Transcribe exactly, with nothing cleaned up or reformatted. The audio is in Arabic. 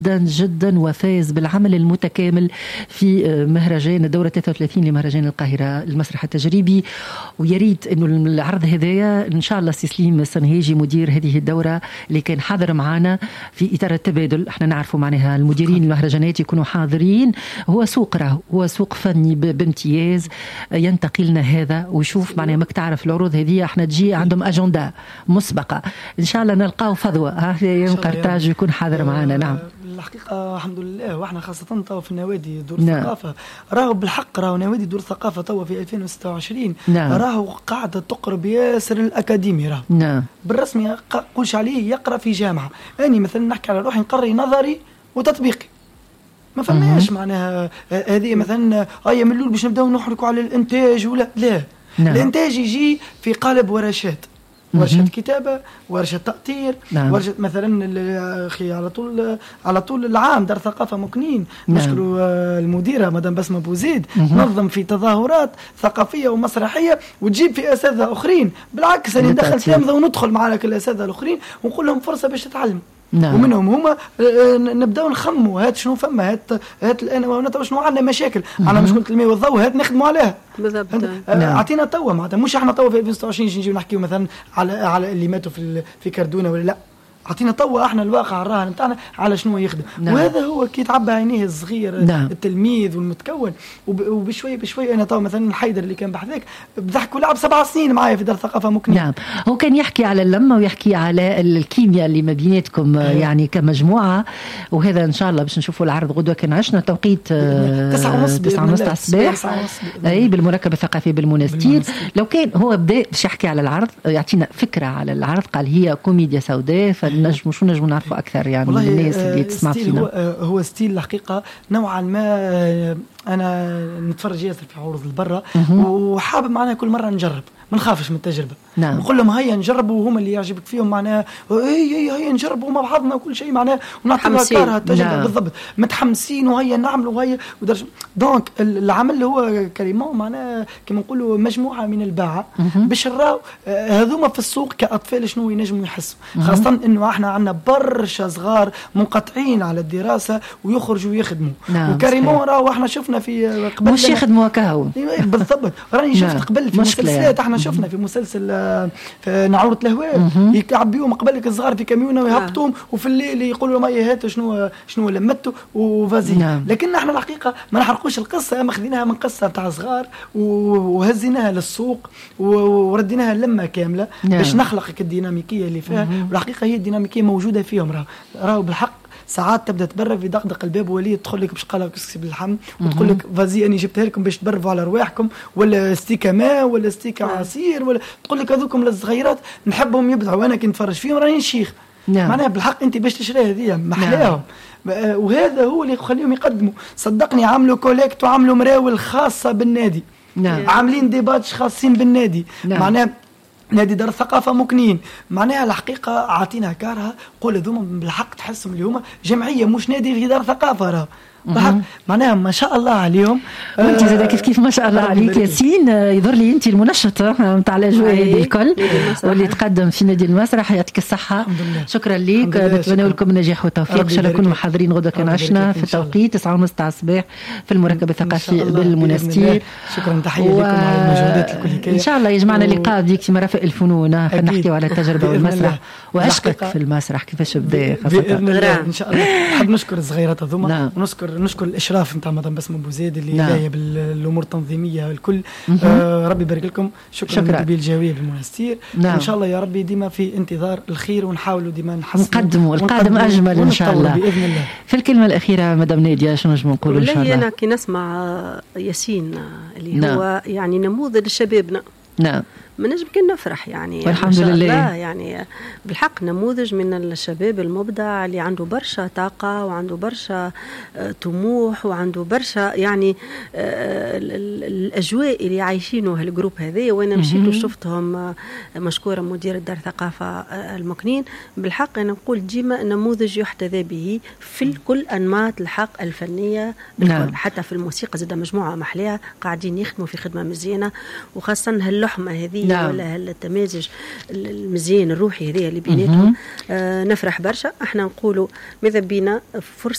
جدا وفاز بالعمل المتكامل في مهرجان الدورة ثلاثة وثلاثين لمهرجان القاهرة المسرح التجريبي. ويريد انه العرض هدايا ان شاء الله سي سليم السنهاجي مدير هذه الدورة اللي كان حاضر معنا في اطار التبادل. احنا نعرفوا معناها المديرين المهرجانات يكونوا حاضرين، هو سوق راه هو سوق فني بامتياز ينتقي لنا هذا ويشوف معناها ماك تعرف العروض هذه احنا تجي عندهم اجندا مسبقة ان شاء الله نلقاو فضوة ها يوم قرطاج يكون حاضر معنا. نعم الحقيقة الحمد لله، واحنا خاصة توا في النوادي دور الثقافة راهو بالحق راهو نوادي دور الثقافة توا في ألفين وستة وعشرين راهو قاعدة تقرب ياسر الأكاديمي راهو نعم بالرسمي قولش عليه يقرأ في جامعة. أني مثلا نحكي على روحي نقري نظري وتطبيقي ما فهمناش معناها هذه مثلا هيا من الأول باش نبداو نحركوا على الإنتاج ولا لا نعم. الإنتاج يجي في قالب ورشات، ورشة كتابة، ورشة تأطير، نعم. ورشة مثلا أخي على طول على طول العام دار ثقافة مكنين نعم. نشكروا المديرة مدام بسمة بوزيد نظم في تظاهرات ثقافية ومسرحية وتجيب في أساتذة آخرين. بالعكس أنا ندخل تلامذة وندخل مع الأساتذة الآخرين ونقول لهم فرصة باش تتعلم نعم. ومنهم هما نبداو نخموا هات شنو فما هات هات الان ونتا شنو عندنا مشاكل على مشكله الماء والضوء هات نخدموا عليها بالضبط نعم. اعطينا توا معناتها مش احنا توا في ألفين وستة وعشرين نجيو نحكيو مثلا على على اللي ماتوا في في كردونه ولا لا، اعطينا توا احنا الواقع الراهن نتاعنا على شنو يخدم نعم. وهذا هو كي تعبى عينيه الصغير نعم. التلميذ والمتكون وبشوي بشوي انا توا مثلا الحيدر اللي كان بحذاك بضحك ولعب سبع سنين معايا في دار ثقافه مكنين نعم. هو كان يحكي على اللمه ويحكي على الكيمياء اللي ما بيناتكم يعني كمجموعه، وهذا ان شاء الله باش نشوفوا العرض غدوه. كان عشنا توقيت تسعة ونص تسعة ونص تاع الصباح اي بالمركب الثقافي بالمنستير. لو كان هو بدا باش يحكي على العرض يعطينا فكره على العرض، قال هي كوميديا سوداء فنجم شو نجم نعرفوا أكثر يعني من الناس اللي تسمع فينا. هو, هو ستيل الحقيقة نوعا ما أنا نتفرج ياسر في عروض البرة وحابب معنا كل مرة نجرب ما نخافش من التجربة نعم. نقول لهم هيا نجربوا وهم اللي يعجبك فيهم معناها هي هي هي نجربوا مع بعضنا وكل شيء معناها ونعطيها كارها التجربة نعم. بالضبط متحمسين وهيا نعملوا وهي ودرج دونك العمل اللي هو كريمون معناها كما نقولوا مجموعة من الباعة باش نراو هذوما في السوق كأطفال شنو ينجموا يحسوا، خاصة إنه احنا عندنا برشا صغار منقطعين على الدراسة ويخرجوا يخدموا نعم. وكريمون راهو احنا شفنا في قبل مش يخدموا كهو بالضبط راني شفت نعم. قبل في مسلسلات احنا شفنا في مسلسل في نعورة الهواء يكعبيهم قبلك الصغار في كاميونه ويهبطوهم وفي الليل يقولوا لهم هيا هاتوا شنو شنو لمتوا وفازي نعم. لكن احنا الحقيقه ما نحرقوش القصه، ما خذيناها من قصه تاع صغار وهزيناها للسوق ورديناها لمه كامله نعم. باش نخلق الديناميكيه اللي فيها، والحقيقه هي الديناميكيه موجوده فيهم راهو راهو بالحق. ساعات تبدا تبرر في دقدق الباب ولي تدخل لك بشقاله كسكسي باللحم وتقول لك فازي اني جبتها لكم باش تبرفوا على رواحكم ولا ستيكا ماء ولا ستيكا عصير ولا تقول لك هذوكم الصغيرات نحبهم يبدعوا وانا كي نتفرج فيهم راني شيخ نعم. معناها بالحق انت باش تشري هذه محلاهم نعم. وهذا هو اللي يخليهم يقدموا. صدقني عملوا كوليكت وعملوا مراول خاصه بالنادي نعم. عاملين ديباتش خاصين بالنادي نعم. معناها نادي دار الثقافة مكنين معناها الحقيقة عاطينا كارها قول ذوما بالحق تحسهم اللي هما جمعية مش نادي في دار ثقافة راه معناها ما شاء الله عليهم. وانت زاد كيف كيف ما شاء الله عليك ياسين، يظهر لي انت المنشط نتاع الاجواء هذه الكل واللي تقدم في نادي المسرح. يعطيك الصحه شكرا لك، نتمنى لكم النجاح والتوفيق ان شاء الله نكونوا حاضرين غدا. كان عشنا في التوقيت تسعة ونص تاع الصباح في المركب الثقافي بالمنستير. شكرا تحيه لكم على المجهودات الكل ان شاء الله يجمعنا لقاء ديك في مرافق الفنون خلينا نحكيو على التجربه والمسرح وعشقك في المسرح كيفاش بدا خاصه ان شاء الله. نحب نشكر الصغيرات هذوما ونشكر نشكر الاشراف نتاع مدام بسمه بوزيد اللي نعم. جايه بالامور التنظيميه الكل. آه ربي يبارك لكم. شكرا, شكرا. للتربيه الجويه بالمنستير نعم. ان شاء الله يا ربي ديما في انتظار الخير ونحاولوا ديما نحسنوا نقدموا القادم اجمل ان شاء الله باذن الله. في الكلمه الاخيره مدام ناديه شنو نجم نقولوا ان شاء الله؟ انا كي نسمع ياسين اللي نعم. هو يعني نموذج لشبابنا نعم ما نجم كنا نفرح يعني الحمد لله يعني بالحق نموذج من الشباب المبدع اللي عنده برشا طاقة وعنده برشا طموح وعنده برشا يعني الأجواء اللي عايشينه هالجروب هذه. وأنا مشيت وشفتهم مشكورة مدير دار ثقافة المكنين. بالحق أنا نقول ديما نموذج يحتذى به في كل أنماط الحق الفنية نعم. حتى في الموسيقى زاد مجموعة محلية قاعدين يخدموا في خدمة مزيانة وخاصة هاللحمة هذه نعم. ولا هالتمازج المزيان الروحي هذا اللي بيناتهم. آه نفرح برشا. احنا نقولوا ماذا بينا فرصة